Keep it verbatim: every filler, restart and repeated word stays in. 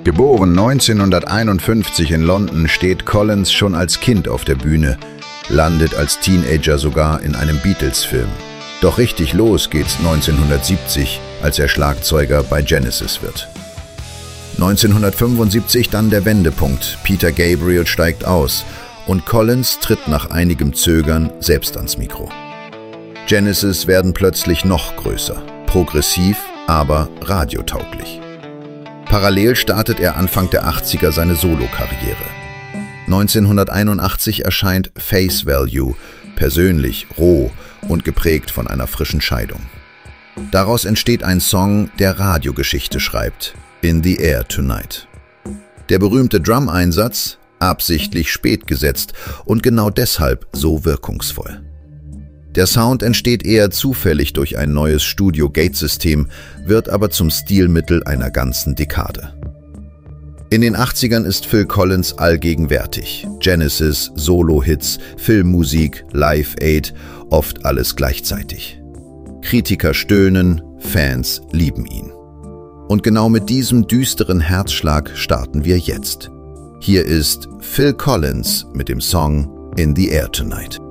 Geboren neunzehnhunderteinundfünfzig in London, steht Collins schon als Kind auf der Bühne, landet als Teenager sogar in einem Beatles-Film. Doch richtig los geht's neunzehnhundertsiebzig, als er Schlagzeuger bei Genesis wird. neunzehnhundertfünfundsiebzig dann der Wendepunkt. Peter Gabriel steigt aus und Collins tritt nach einigem Zögern selbst ans Mikro. Genesis werden plötzlich noch größer, progressiv, aber radiotauglich. Parallel startet er Anfang der achtziger seine Solokarriere. neunzehnhunderteinundachtzig erscheint Face Value, persönlich, roh und geprägt von einer frischen Scheidung. Daraus entsteht ein Song, der Radiogeschichte schreibt, In the Air Tonight. Der berühmte Drum-Einsatz, absichtlich spät gesetzt und genau deshalb so wirkungsvoll. Der Sound entsteht eher zufällig durch ein neues Studio-Gate-System, wird aber zum Stilmittel einer ganzen Dekade. In den achtzigern ist Phil Collins allgegenwärtig. Genesis, Solo-Hits, Filmmusik, Live-Aid, oft alles gleichzeitig. Kritiker stöhnen, Fans lieben ihn. Und genau mit diesem düsteren Herzschlag starten wir jetzt. Hier ist Phil Collins mit dem Song In the Air Tonight.